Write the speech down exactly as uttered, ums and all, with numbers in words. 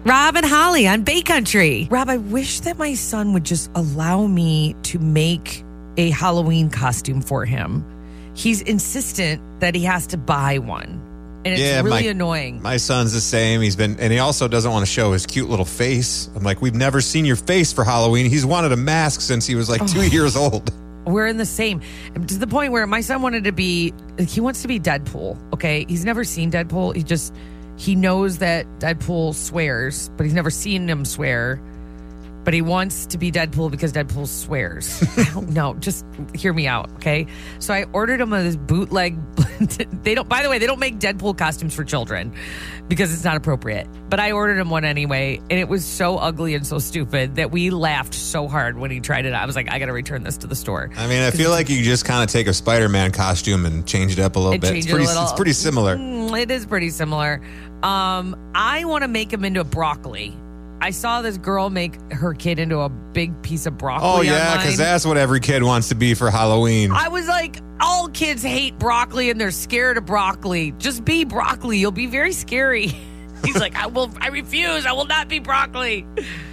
Rob and Holly on Bay Country. Rob, I wish that my son would just allow me to make a Halloween costume for him. He's insistent that he has to buy one. And it's yeah, really my, annoying. My son's the same. He's been, and he also doesn't want to show his cute little face. I'm like, we've never seen your face for Halloween. He's wanted a mask since he was like oh. two years old. We're in the same, to the point where my son wanted to be, he wants to be Deadpool, okay? He's never seen Deadpool. He just, he knows that Deadpool swears, but he's never seen him swear. But he wants to be Deadpool because Deadpool swears. I don't know. Just hear me out, okay? So I ordered him this bootleg. They don't. By the way, they don't make Deadpool costumes for children because it's not appropriate. But I ordered him one anyway, and it was so ugly and so stupid that we laughed so hard when he tried it. I was like, I got to return this to the store. I mean, I feel like you just kind of take a Spider-Man costume and change it up a little bit. It's pretty, it, it's pretty similar. Mm, it is pretty similar. Um, I want to make him into a broccoli. I saw this girl make her kid into a big piece of broccoli. Oh, yeah, because that's what every kid wants to be for Halloween. I was like, all kids hate broccoli and they're scared of broccoli. Just be broccoli. You'll be very scary. He's like, I will. I refuse. I will not be broccoli.